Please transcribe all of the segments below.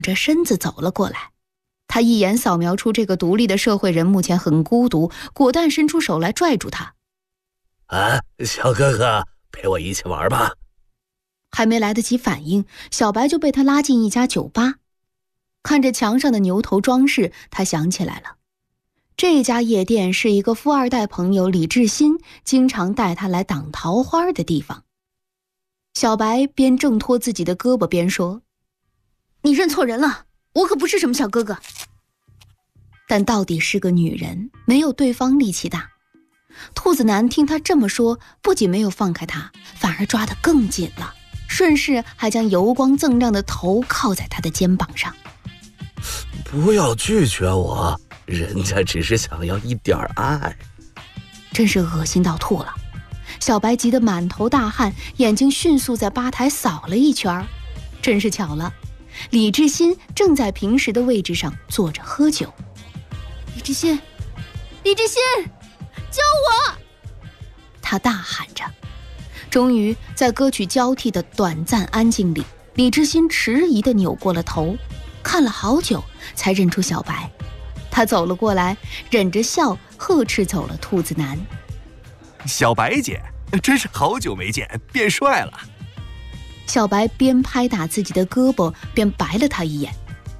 着身子走了过来。他一眼扫描出这个独立的社会人目前很孤独，果断伸出手来拽住他。 小哥哥，陪我一起玩吧。 还没来得及反应，小白就被他拉进一家酒吧。看着墙上的牛头装饰，他想起来了，这家夜店是一个富二代朋友李志新经常带他来挡桃花的地方。小白边挣脱自己的胳膊边说：“你认错人了，我可不是什么小哥哥。”但到底是个女人，没有对方力气大。兔子男听他这么说，不仅没有放开他，反而抓得更紧了，顺势还将油光锃亮的头靠在他的肩膀上。 不要拒绝我，人家只是想要一点爱。 真是恶心到吐了。小白急得满头大汗，眼睛迅速在吧台扫了一圈。真是巧了，李志新正在平时的位置上坐着喝酒。李志新，救我！他大喊着。终于在歌曲交替的短暂安静里，李志新迟疑地扭过了头，看了好久才认出小白。他走了过来，忍着笑呵斥走了兔子男。 小白姐，真是好久没见，变帅了。 小白边拍打自己的胳膊边白了他一眼。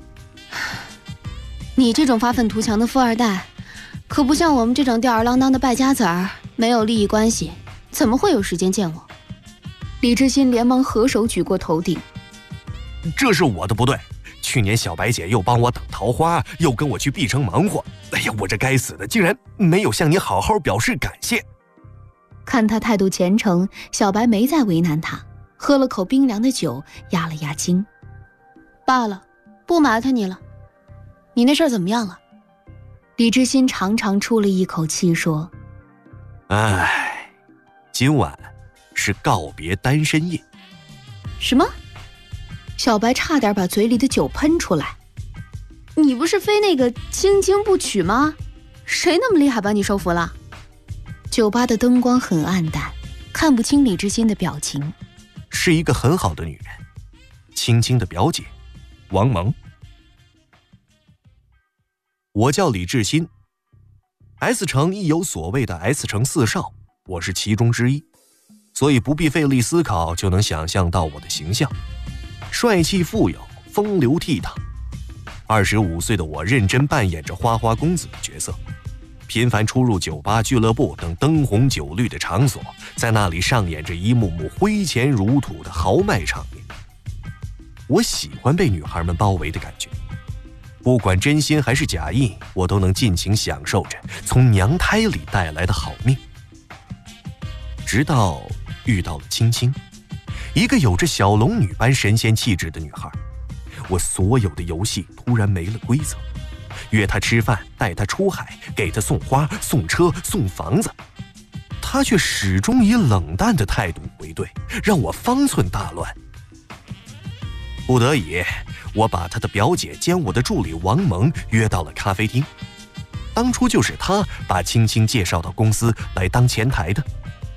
你这种发愤图强的富二代，可不像我们这种吊儿郎当的败家子儿，没有利益关系，怎么会有时间见我？李志新连忙合手举过头顶。 这是我的不对，去年小白姐又帮我挡桃花，又跟我去 B 城忙活，哎呀，我这该死的竟然没有向你好好表示感谢。 看他态度虔诚，小白没再为难他，喝了口冰凉的酒，压了压惊。罢了，不埋汰你了。你那事儿怎么样了？李志新长长出了一口气说： 唉，今晚是告别单身夜。 什么？小白差点把嘴里的酒喷出来。你不是非那个青青不娶吗？谁那么厉害把你收服了？酒吧的灯光很暗淡，看不清李志新的表情。 是一个很好的女人，青青的表姐王萌。我叫李志新， S 城亦有所谓的 S 城四少，我是其中之一，所以不必费力思考就能想象到我的形象。帅气富有，风流倜傥。25岁的我认真扮演着花花公子的角色，频繁出入酒吧、俱乐部等灯红酒绿的场所，在那里上演着一幕幕挥钱如土的豪迈场面。我喜欢被女孩们包围的感觉，不管真心还是假意，我都能尽情享受着从娘胎里带来的好命。直到遇到了青青，一个有着小龙女般神仙气质的女孩，我所有的游戏突然没了规则，约她吃饭，带她出海，给她送花、送车、送房子，她却始终以冷淡的态度回对，让我方寸大乱。不得已，我把她的表姐兼我的助理王萌约到了咖啡厅。当初就是她把青青介绍到公司来当前台的。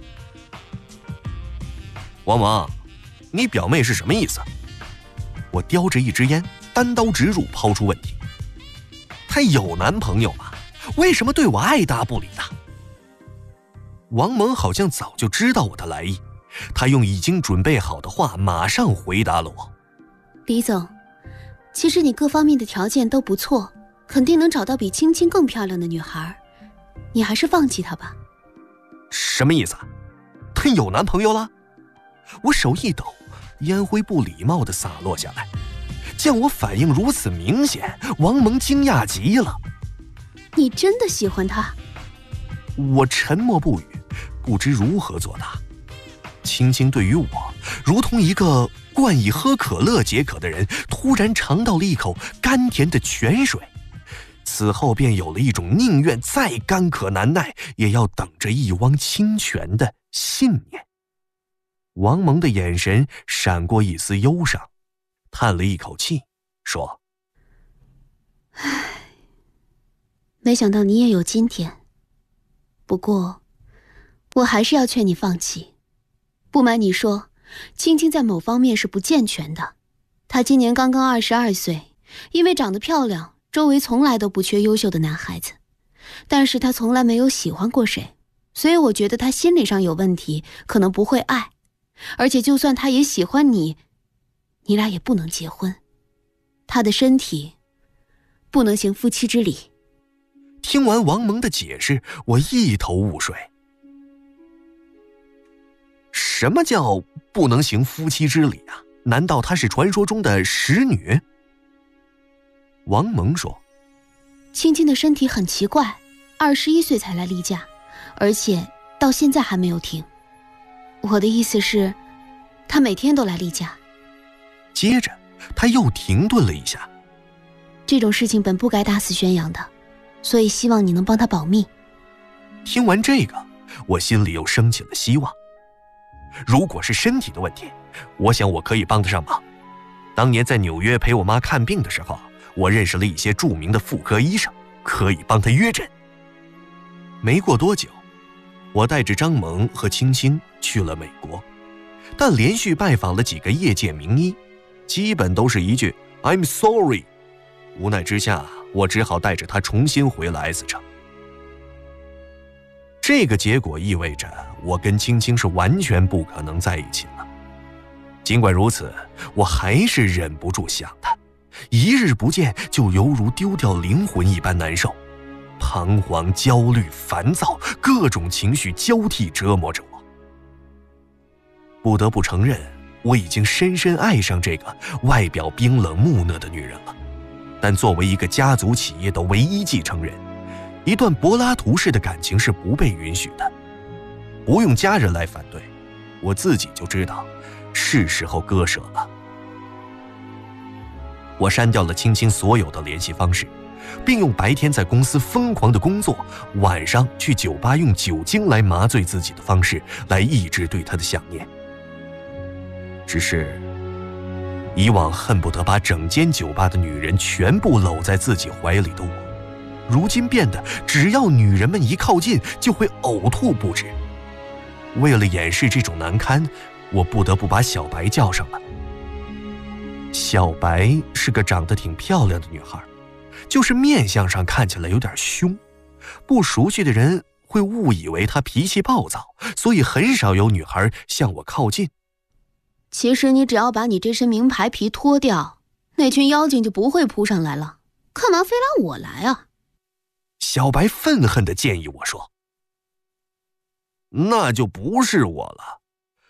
王萌，你表妹是什么意思？我叼着一支烟，单刀直入抛出问题。她有男朋友吗？为什么对我爱答不理的？王萌好像早就知道我的来意，她用已经准备好的话马上回答了我。 李总，其实你各方面的条件都不错，肯定能找到比青青更漂亮的女孩，你还是放弃她吧。 什么意思？她有男朋友了？我手一抖，烟灰不礼貌地洒落下来。见我反应如此明显，王萌惊讶极了。 你真的喜欢她？ 我沉默不语，不知如何作答。青青对于我，如同一个惯以喝可乐解渴的人突然尝到了一口甘甜的泉水，此后便有了一种宁愿再干渴难耐，也要等着一汪清泉的信念。王萌的眼神闪过一丝忧伤，叹了一口气，说： 唉，没想到你也有今天。不过，我还是要劝你放弃。不瞒你说，青青在某方面是不健全的， 她今年刚刚22岁，因为长得漂亮，周围从来都不缺优秀的男孩子。但是她从来没有喜欢过谁，所以我觉得她心理上有问题，可能不会爱。而且就算她也喜欢你，你俩也不能结婚。她的身体不能行夫妻之礼。 听完王蒙的解释，我一头雾水。什么叫不能行夫妻之礼啊？难道她是传说中的使女？王蒙说， 青青的身体很奇怪，21岁才来例假，而且到现在还没有停。我的意思是，她每天都来例假。 接着她又停顿了一下。 这种事情本不该大肆宣扬的，所以希望你能帮她保密。 听完这个，我心里又升起了希望。如果是身体的问题，我想我可以帮得上忙。当年在纽约陪我妈看病的时候，我认识了一些著名的妇科医生，可以帮她约诊。没过多久，我带着张萌和青青去了美国，但连续拜访了几个业界名医，基本都是一句 I'm sorry。 无奈之下，我只好带着她重新回了 S 城。这个结果意味着我跟青青是完全不可能在一起了。尽管如此，我还是忍不住想她，一日不见就犹如丢掉灵魂一般难受，彷徨、焦虑、烦躁，各种情绪交替折磨着我。不得不承认，我已经深深爱上这个外表冰冷木讷的女人了。但作为一个家族企业的唯一继承人，一段柏拉图式的感情是不被允许的。不用家人来反对，我自己就知道是时候割舍了。我删掉了青青所有的联系方式，并用白天在公司疯狂的工作，晚上去酒吧用酒精来麻醉自己的方式来抑制对她的想念。只是以往恨不得把整间酒吧的女人全部搂在自己怀里的我，如今变得只要女人们一靠近就会呕吐不止。为了掩饰这种难堪，我不得不把小白叫上了。小白是个长得挺漂亮的女孩，就是面相上看起来有点凶，不熟悉的人会误以为她脾气暴躁，所以很少有女孩向我靠近。 其实你只要把你这身名牌皮脱掉，那群妖精就不会扑上来了，干嘛非拉我来啊？ 小白愤恨地建议我说，那就不是我了。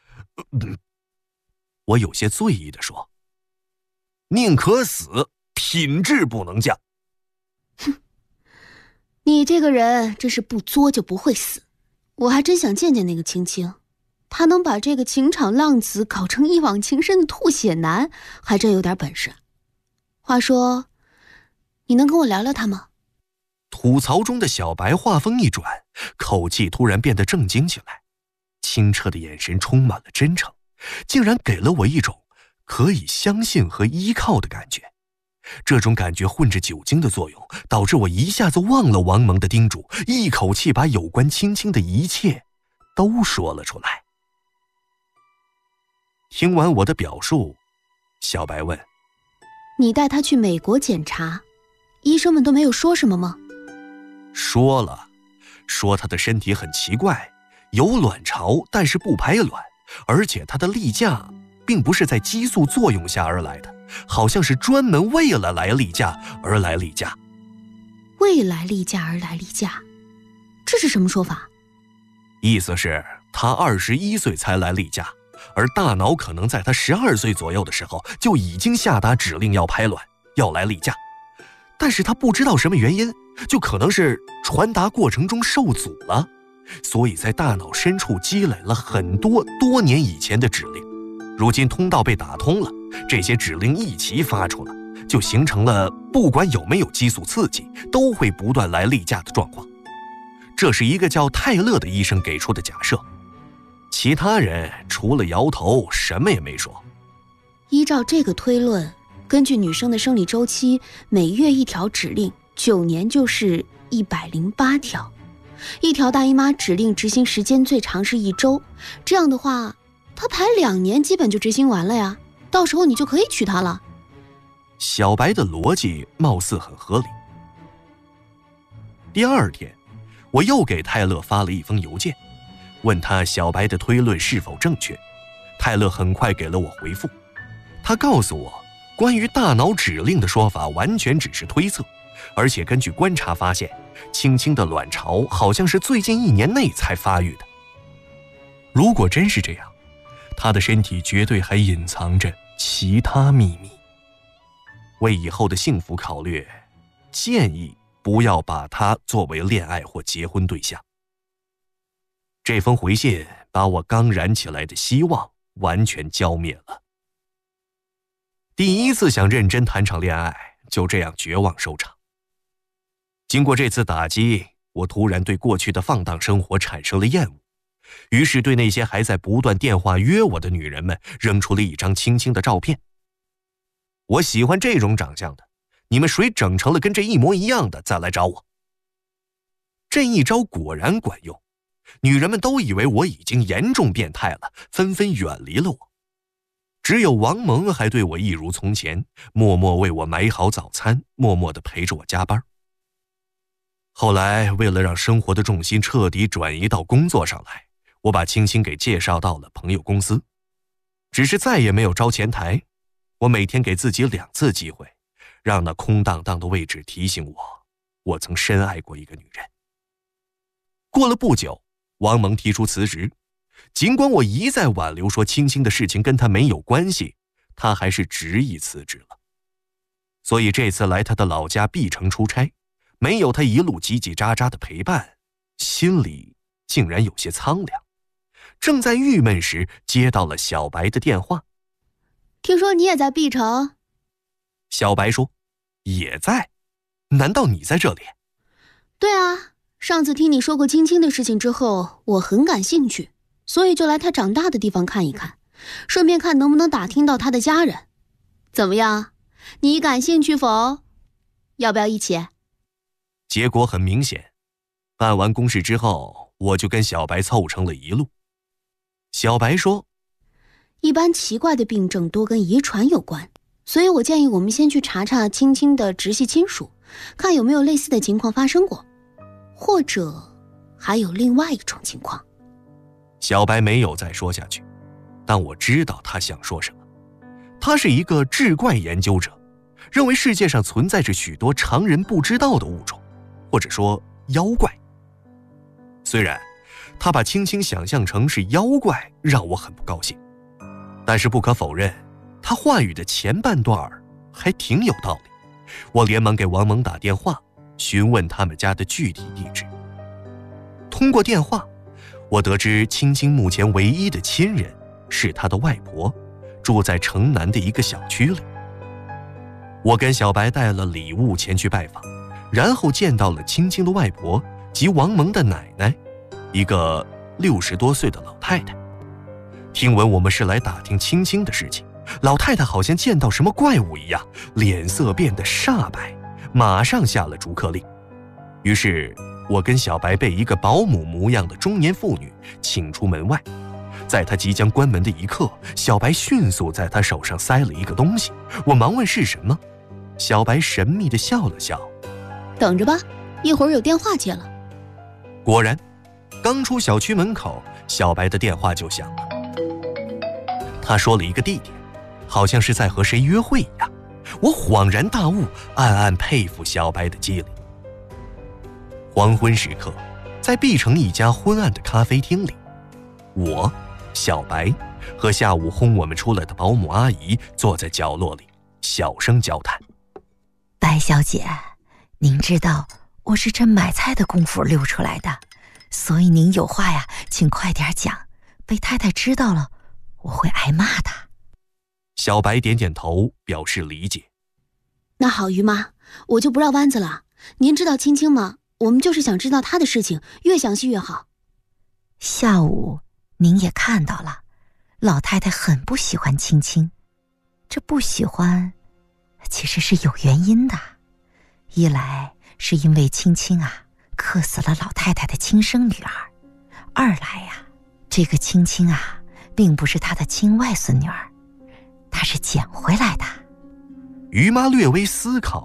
我有些醉意地说，宁可死，品质不能降。 哼，你这个人真是不作就不会死。我还真想见见那个青青，他能把这个情场浪子搞成一往情深的吐血男，还真有点本事。话说，你能跟我聊聊他吗？ 吐槽中的小白话锋一转，口气突然变得正经起来，清澈的眼神充满了真诚，竟然给了我一种可以相信和依靠的感觉。这种感觉混着酒精的作用，导致我一下子忘了王蒙的叮嘱，一口气把有关青青的一切都说了出来。听完我的表述，小白问， 你带他去美国检查，医生们都没有说什么吗？ 说了，说他的身体很奇怪，有卵巢但是不排卵，而且他的例假并不是在激素作用下而来的，好像是专门为了来例假而来例假。 为来例假而来例假，这是什么说法？ 意思是他21岁才来例假，而大脑可能在他12岁左右的时候就已经下达指令要排卵，要来例假，但是他不知道什么原因，就可能是传达过程中受阻了，所以在大脑深处积累了很多多年以前的指令，如今通道被打通了，这些指令一齐发出了，就形成了不管有没有激素刺激都会不断来例假的状况。这是一个叫泰勒的医生给出的假设，其他人除了摇头什么也没说。 依照这个推论，根据女生的生理周期，每月1条指令，9年就是108条。一条大姨妈指令执行时间最长是1周，这样的话，她排2年基本就执行完了呀，到时候你就可以娶她了。 小白的逻辑貌似很合理。第二天，我又给泰勒发了一封邮件，问他小白的推论是否正确。泰勒很快给了我回复，他告诉我，关于大脑指令的说法完全只是推测，而且根据观察发现，青青的卵巢好像是最近1年内才发育的。如果真是这样，她的身体绝对还隐藏着其他秘密。为以后的幸福考虑，建议不要把她作为恋爱或结婚对象。这封回信把我刚燃起来的希望完全浇灭了。第一次想认真谈场恋爱，就这样绝望收场。经过这次打击，我突然对过去的放荡生活产生了厌恶，于是对那些还在不断电话约我的女人们扔出了一张青青的照片。我喜欢这种长相的，你们谁整成了跟这一模一样的再来找我。这一招果然管用，女人们都以为我已经严重变态了，纷纷远离了我。只有王蒙还对我一如从前，默默为我买好早餐，默默地陪着我加班。后来为了让生活的重心彻底转移到工作上来，我把青青给介绍到了朋友公司，只是再也没有招前台。我每天给自己2次机会，让那空荡荡的位置提醒我曾深爱过一个女人。过了不久，王蒙提出辞职，尽管我一再挽留说青青的事情跟他没有关系，他还是执意辞职了。所以这次来他的老家 B 城出差，没有他一路叽叽喳喳的陪伴，心里竟然有些苍凉。正在郁闷时，接到了小白的电话。 听说你也在 B 城？ 小白说，也在？难道你在这里？ 对啊，上次听你说过青青的事情之后，我很感兴趣，所以就来她长大的地方看一看，顺便看能不能打听到她的家人。怎么样？你感兴趣否？要不要一起？ 结果很明显，办完公事之后，我就跟小白凑成了一路。小白说， 一般奇怪的病症多跟遗传有关，所以我建议我们先去查查青青的直系亲属，看有没有类似的情况发生过，或者还有另外一种情况。 小白没有再说下去，但我知道他想说什么。他是一个志怪研究者，认为世界上存在着许多常人不知道的物种，或者说妖怪。虽然他把青青想象成是妖怪，让我很不高兴，但是不可否认，他话语的前半段还挺有道理。我连忙给王蒙打电话，询问他们家的具体地址。通过电话，我得知青青目前唯一的亲人是他的外婆，住在城南的一个小区里。我跟小白带了礼物前去拜访，然后见到了青青的外婆及王蒙的奶奶，一个60多岁的老太太。听闻我们是来打听青青的事情，老太太好像见到什么怪物一样，脸色变得煞白，马上下了逐客令。于是我跟小白被一个保姆模样的中年妇女请出门外。在她即将关门的一刻，小白迅速在她手上塞了一个东西，我忙问是什么。小白神秘地笑了笑， 等着吧，一会儿有电话接了。 果然，刚出小区门口，小白的电话就响了。他说了一个地点，好像是在和谁约会一样。我恍然大悟，暗暗佩服小白的机灵。黄昏时刻，在 B 城一家昏暗的咖啡厅里，我、小白和下午轰我们出来的保姆阿姨坐在角落里，小声交谈。 白小姐，您知道我是趁买菜的功夫溜出来的，所以您有话呀，请快点讲，被太太知道了，我会挨骂的。 小白点点头，表示理解。 那好，于妈，我就不绕弯子了。您知道青青吗？我们就是想知道她的事情，越详细越好。 下午您也看到了，老太太很不喜欢青青，这不喜欢其实是有原因的。一来是因为青青克死了老太太的亲生女儿，二来这个青青并不是她的亲外孙女儿，她是捡回来的。 于妈略微思考